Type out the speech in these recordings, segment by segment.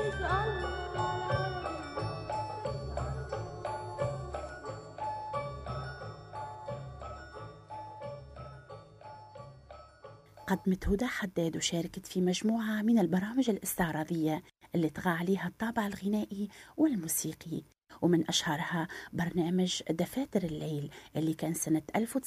قدمت هدى حداد وشاركت في مجموعة من البرامج الاستعراضية اللي طغى عليها الطابع الغنائي والموسيقي، ومن أشهرها برنامج دفاتر الليل اللي كان سنة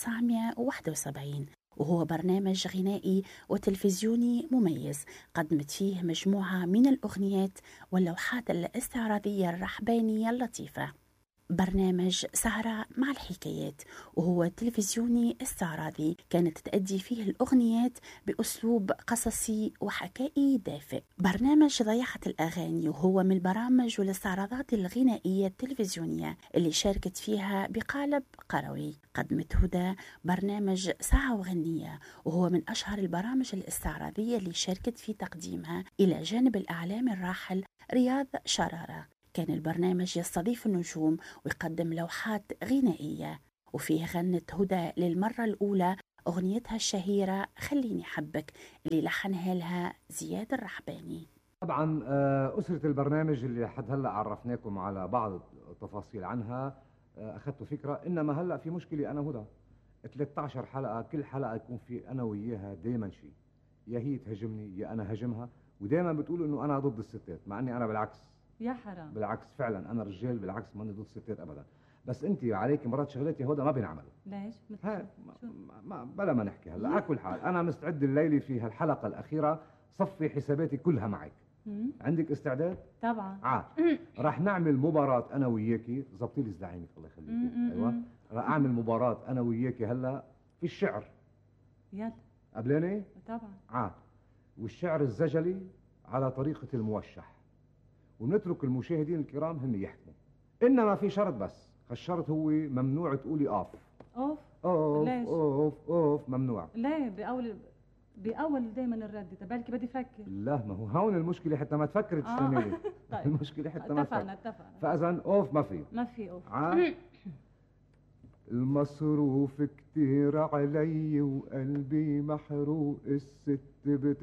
1971، وهو برنامج غنائي وتلفزيوني مميز قدمت فيه مجموعة من الأغنيات واللوحات الاستعراضية الرحبانية اللطيفة. برنامج سهرة مع الحكايات وهو تلفزيوني استعراضي كانت تأدي فيه الأغنيات بأسلوب قصصي وحكائي دافئ. برنامج ضيعة الأغاني وهو من البرامج والاستعراضات الغنائية التلفزيونية اللي شاركت فيها بقالب قروي. قدمت هدى برنامج ساعة وغنية وهو من أشهر البرامج الاستعراضية اللي شاركت في تقديمها إلى جانب الإعلام الراحل رياض شرارة. كان البرنامج يستضيف النجوم ويقدم لوحات غنائية، وفيه غنت هدى للمرة الأولى أغنيتها الشهيرة خليني حبك اللي لحنها لها زياد الرحباني. طبعا أسرة البرنامج اللي حد هلأ عرفناكم على بعض التفاصيل عنها أخذتوا فكرة. إنما هلأ في مشكلة، أنا هدى 13 حلقة، كل حلقة يكون في أنا وياها دايما شيء، يا هي تهاجمني يا أنا هاجمها، ودايما بتقول إنه أنا ضد الستات، مع إني أنا بالعكس. يا حرام. بالعكس فعلا انا رجال، بالعكس ماني ضد الستات ابدا. بس انت عليك مرات شغلات يا هدى ما بينعملوا. ليش؟ بلا ما نحكي هلا. على كل حال انا مستعد الليله في هالحلقه الاخيره صفي حساباتي كلها معك. عندك استعداد؟ طبعا. راح نعمل مباراه انا وياكي. ظبطي لي زعيمك الله يخليكي. ايوه راح اعمل مباراه انا وياكي هلا في الشعر. يلا قبلاني؟ طبعا. والشعر الزجلي على طريقه الموشح، ونترك المشاهدين الكرام هن يحكموا. انما في شرط بس، الشرط هو ممنوع تقولي اوف. ليش؟ اوف ممنوع. ليه؟ بأول دايما الرد تبالك بدي فكر. لا ما هو هون المشكله، حتى ما تفكر تستني. طيب المشكله حتى ما تفكر. اتفقنا. فاذا اوف ما في اوف. المصروف كتير علي وقلبي محروق، الست